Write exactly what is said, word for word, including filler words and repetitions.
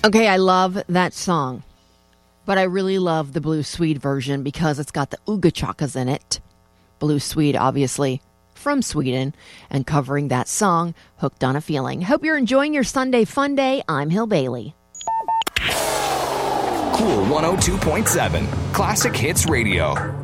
Okay, I love that song, but I really love the Blue Swede version because it's got the Ooga Chakas in it. Blue Swede, obviously, from Sweden, and covering that song, Hooked on a Feeling. Hope you're enjoying your Sunday fun day. I'm Hill Bailey. Cool one oh two point seven, Classic Hits Radio.